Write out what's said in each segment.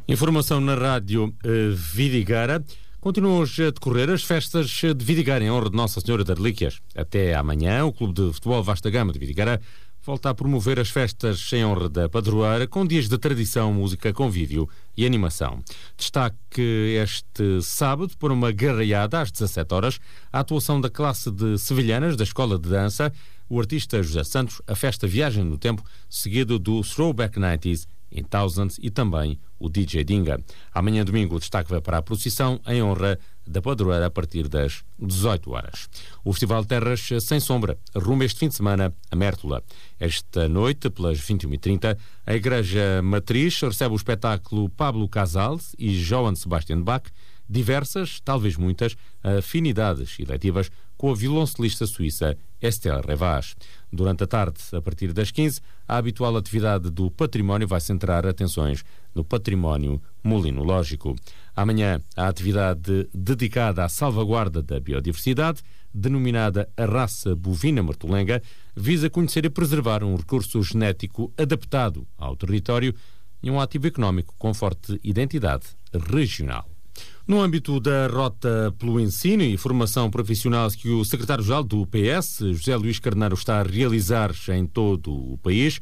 Informação na rádio Vidigueira. Continuam hoje a decorrer as festas de Vidigueira em honra de Nossa Senhora das Relíquias. Até amanhã, o Clube de Futebol Vasta Gama de Vidigueira volta a promover as festas em honra da padroeira, com dias de tradição, música, convívio e animação. Destaque este sábado, por uma garraiada às 17 horas, a atuação da classe de sevilhanas da Escola de Dança, o artista José Santos, a festa Viagem no Tempo, seguido do Throwback 90s in Thousands e também o DJ Dinga. Amanhã, domingo, o destaque vai para a procissão em honra da padroeira a partir das 18 horas. O Festival Terras Sem Sombra rumo este fim de semana a Mértola. Esta noite, pelas 21h30, a Igreja Matriz recebe o espetáculo Pablo Casals e Johann Sebastian Bach, diversas, talvez muitas, afinidades eletivas com a violoncelista suíça Estelle Revaz. Durante a tarde, a partir das 15, a habitual atividade do património vai centrar atenções no património molinológico. Amanhã, a atividade dedicada à salvaguarda da biodiversidade, denominada a raça bovina martolenga, visa conhecer e preservar um recurso genético adaptado ao território e um ativo económico com forte identidade regional. No âmbito da Rota pelo Ensino e Formação Profissional que o secretário-geral do PS, José Luís Carneiro, está a realizar em todo o país,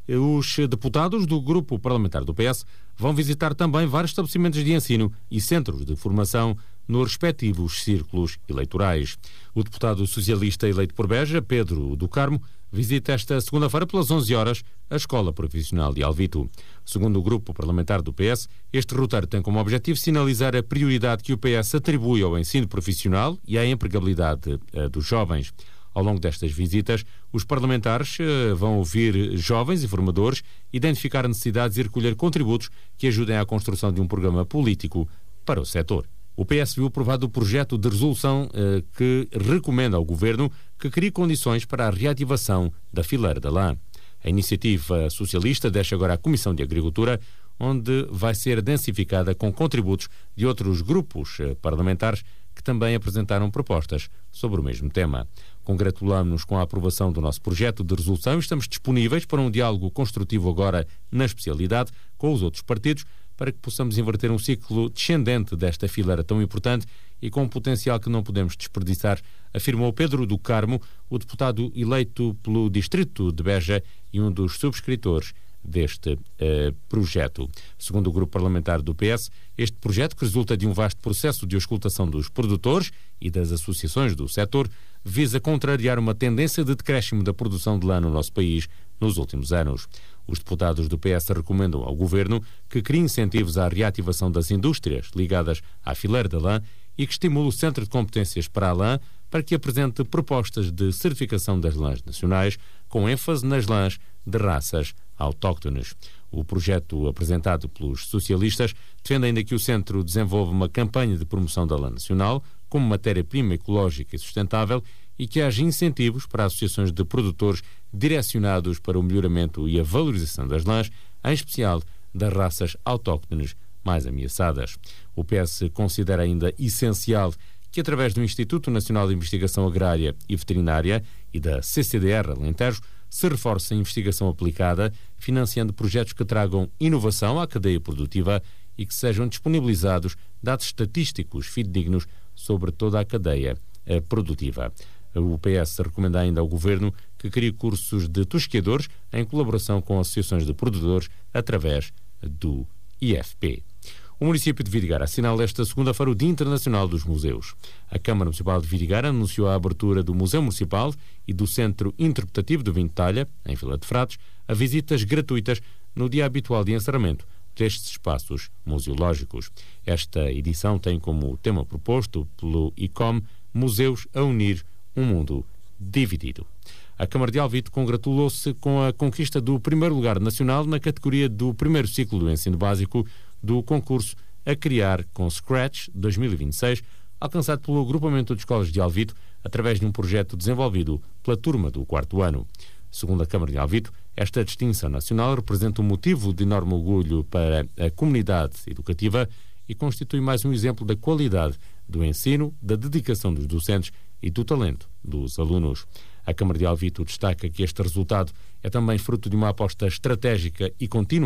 os deputados do grupo parlamentar do PS vão visitar também vários estabelecimentos de ensino e centros de formação nos respectivos círculos eleitorais. O deputado socialista eleito por Beja, Pedro do Carmo, visita esta segunda-feira pelas 11 horas a Escola Profissional de Alvito. Segundo o grupo parlamentar do PS, este roteiro tem como objetivo sinalizar a prioridade que o PS atribui ao ensino profissional e à empregabilidade dos jovens. Ao longo destas visitas, os parlamentares vão ouvir jovens e formadores, identificar necessidades e recolher contributos que ajudem à construção de um programa político para o setor. O PS viu aprovado o projeto de resolução que recomenda ao Governo que crie condições para a reativação da fileira da lã. A iniciativa socialista deixa agora a Comissão de Agricultura, onde vai ser densificada com contributos de outros grupos parlamentares que também apresentaram propostas sobre o mesmo tema. Congratulamos-nos com a aprovação do nosso projeto de resolução e estamos disponíveis para um diálogo construtivo agora na especialidade com os outros partidos, para que possamos inverter um ciclo descendente desta fileira tão importante e com um potencial que não podemos desperdiçar, afirmou Pedro do Carmo, o deputado eleito pelo distrito de Beja e um dos subscritores deste projeto. Segundo o grupo parlamentar do PS, este projeto, que resulta de um vasto processo de auscultação dos produtores e das associações do setor, visa contrariar uma tendência de decréscimo da produção de lã no nosso país nos últimos anos. Os deputados do PS recomendam ao Governo que crie incentivos à reativação das indústrias ligadas à fileira da lã e que estimule o Centro de Competências para a Lã para que apresente propostas de certificação das lãs nacionais, com ênfase nas lãs de raças autóctones. O projeto apresentado pelos socialistas defende ainda que o Centro desenvolva uma campanha de promoção da lã nacional como matéria-prima ecológica e sustentável e que haja incentivos para associações de produtores direcionados para o melhoramento e a valorização das lãs, em especial das raças autóctones mais ameaçadas. O PS considera ainda essencial que, através do Instituto Nacional de Investigação Agrária e Veterinária e da CCDR Alentejo, se reforce a investigação aplicada, financiando projetos que tragam inovação à cadeia produtiva e que sejam disponibilizados dados estatísticos fidedignos sobre toda a cadeia produtiva. O PS recomenda ainda ao Governo que crie cursos de tosqueadores em colaboração com associações de produtores através do IFP. O município de Vidigueira assinala esta segunda-feira o Dia Internacional dos Museus. A Câmara Municipal de Vidigueira anunciou a abertura do Museu Municipal e do Centro Interpretativo do Vinho de Talha, em Vila de Frades, a visitas gratuitas no dia habitual de encerramento destes espaços museológicos. Esta edição tem como tema proposto pelo ICOM Museus a Unir um Mundo Dividido. A Câmara de Alvito congratulou-se com a conquista do primeiro lugar nacional na categoria do primeiro ciclo do ensino básico do concurso A Criar com Scratch 2026, alcançado pelo agrupamento de escolas de Alvito através de um projeto desenvolvido pela turma do 4º ano. Segundo a Câmara de Alvito, esta distinção nacional representa um motivo de enorme orgulho para a comunidade educativa e constitui mais um exemplo da qualidade do ensino, da dedicação dos docentes e do talento dos alunos. A Câmara de Alvito destaca que este resultado é também fruto de uma aposta estratégica e contínua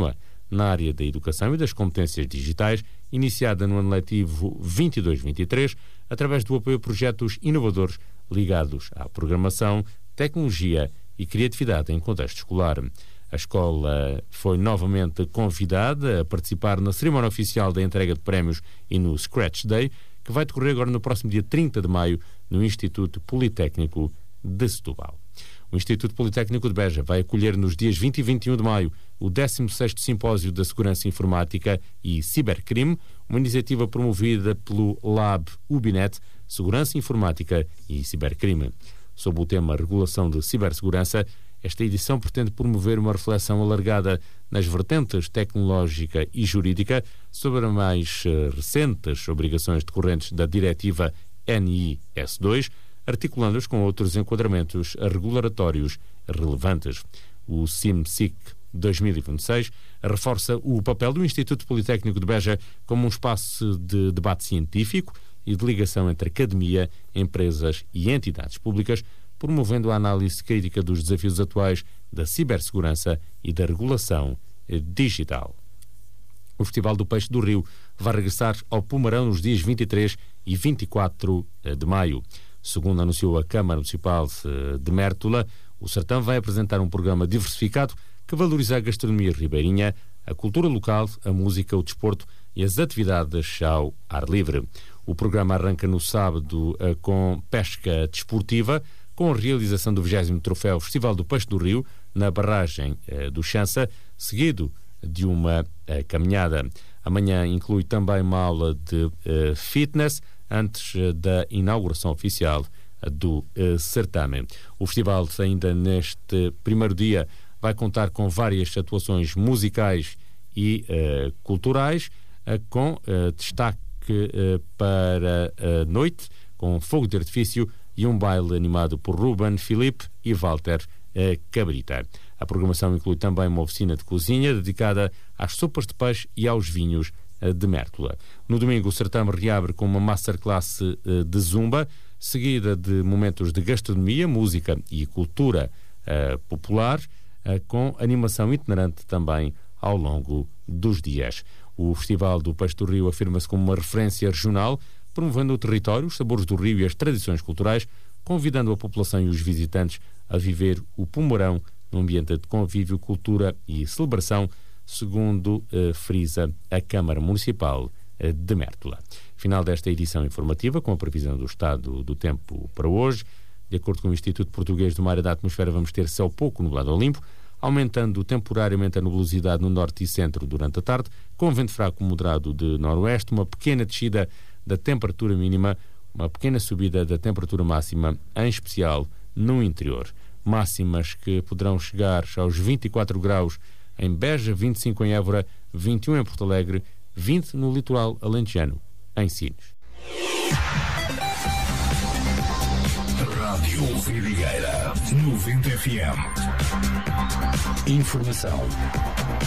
na área da educação e das competências digitais, iniciada no ano letivo 22-23, através do apoio a projetos inovadores ligados à programação, tecnologia e criatividade em contexto escolar. A escola foi novamente convidada a participar na cerimónia oficial da entrega de prémios e no Scratch Day, que vai decorrer agora no próximo dia 30 de maio no Instituto Politécnico de Setúbal. O Instituto Politécnico de Beja vai acolher nos dias 20 e 21 de maio o 16º Simpósio da Segurança Informática e Cibercrime, uma iniciativa promovida pelo Lab Ubinet, Segurança Informática e Cibercrime. Sob o tema Regulação de Cibersegurança, esta edição pretende promover uma reflexão alargada nas vertentes tecnológica e jurídica sobre as mais recentes obrigações decorrentes da Diretiva NIS2, articulando-os com outros enquadramentos regulatórios relevantes. O CIMSIC 2026 reforça o papel do Instituto Politécnico de Beja como um espaço de debate científico e de ligação entre academia, empresas e entidades públicas, promovendo a análise crítica dos desafios atuais da cibersegurança e da regulação digital. O Festival do Peixe do Rio vai regressar ao Pumarão nos dias 23 e 24 de maio. Segundo anunciou a Câmara Municipal de Mértola, o Sertão vai apresentar um programa diversificado que valoriza a gastronomia ribeirinha, a cultura local, a música, o desporto e as atividades ao ar livre. O programa arranca no sábado com pesca desportiva, com a realização do 20º Troféu Festival do Peixe do Rio, na barragem do Chança, seguido de uma caminhada. Amanhã inclui também uma aula de fitness, antes da inauguração oficial do certame. O festival, ainda neste primeiro dia, vai contar com várias atuações musicais e culturais, com destaque para a noite, com fogo de artifício e um baile animado por Ruben Filipe e Walter Cabrita. A programação inclui também uma oficina de cozinha dedicada às sopas de peixe e aos vinhos de Mértola. No domingo, o certame reabre com uma masterclass de zumba, seguida de momentos de gastronomia, música e cultura popular, com animação itinerante também ao longo dos dias. O Festival do Peixe do Rio afirma-se como uma referência regional, promovendo o território, os sabores do rio e as tradições culturais, convidando a população e os visitantes a viver o Pumarão num ambiente de convívio, cultura e celebração, segundo frisa a Câmara Municipal de Mértola. Final desta edição informativa, com a previsão do estado do tempo para hoje. De acordo com o Instituto Português do Mar e da Atmosfera, vamos ter céu pouco nublado ao limpo, aumentando temporariamente a nubosidade no norte e centro durante a tarde, com vento fraco moderado de noroeste, uma pequena descida da temperatura mínima, uma pequena subida da temperatura máxima, em especial no interior. Máximas que poderão chegar aos 24 graus em Beja, 25 em Évora, 21 em Porto Alegre, 20 no litoral alentejano, em Sines. Rádio Vidigueira 90 FM. Informação